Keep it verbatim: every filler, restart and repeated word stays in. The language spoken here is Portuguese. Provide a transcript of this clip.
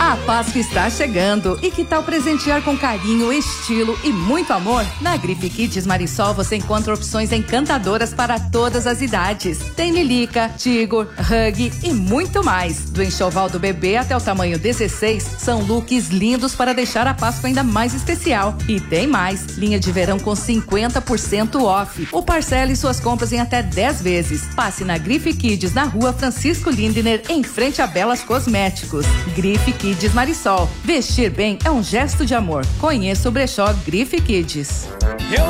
A Páscoa está chegando e que tal presentear com carinho, estilo e muito amor? Na Grife Kids Marisol você encontra opções encantadoras para todas as idades. Tem Lilica, Tigor, Hug e muito mais. Do enxoval do bebê até o tamanho dezesseis, são looks lindos para deixar a Páscoa ainda mais especial. E tem mais, linha de verão com cinquenta por cento off. Ou parcele suas compras em até dez vezes. Passe na Grife Kids na rua Francisco Lindner, em frente a Belas Cosméticos. Grife Kids Marisol. Vestir bem é um gesto de amor. Conheça o brechó Grife Kids. Eu